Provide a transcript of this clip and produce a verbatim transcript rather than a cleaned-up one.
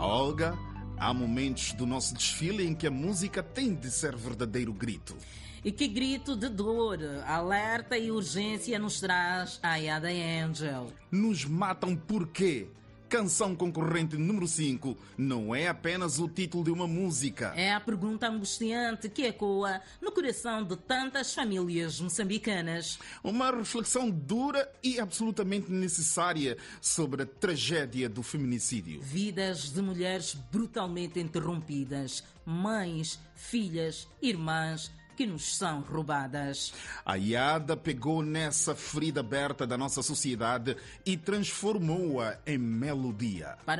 Olga, há momentos do nosso desfile em que a música tem de ser verdadeiro grito. E que grito de dor, alerta e urgência nos traz a Yada Angel. Nos matam por quê? Canção concorrente número cinco não é apenas o título de uma música. É a pergunta angustiante que ecoa no coração de tantas famílias moçambicanas. Uma reflexão dura e absolutamente necessária sobre a tragédia do feminicídio. Vidas de mulheres brutalmente interrompidas, mães, filhas, irmãs, que nos são roubadas. A Yada pegou nessa ferida aberta da nossa sociedade e transformou-a em melodia. Para